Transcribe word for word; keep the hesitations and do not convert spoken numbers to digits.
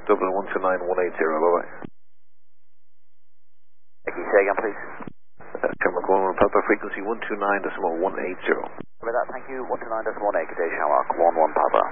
Dublin one two nine one eight zero, bye bye. Can you say again, please? Uh, Cameron Corner, Papa frequency one two nine decimal one eight zero. With that, thank you. one two nine decimal one eight, Kadesh Hamrock, one one Papa.